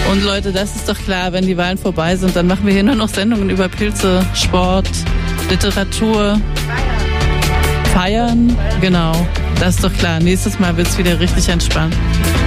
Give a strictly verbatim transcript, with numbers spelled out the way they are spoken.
Und Leute, das ist doch klar, wenn die Wahlen vorbei sind, dann machen wir hier nur noch Sendungen über Pilze, Sport, Literatur. Feiern. Feiern, genau. Das ist doch klar. Nächstes Mal wird's wieder richtig entspannt.